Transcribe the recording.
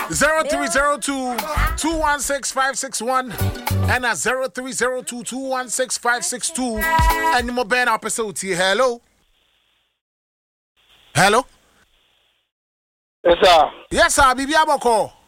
0302-216-561 and at 0302-216-562 and more Ben episode here. Hello. Hello. Yes, sir. Yes, sir. Bibi Aboko.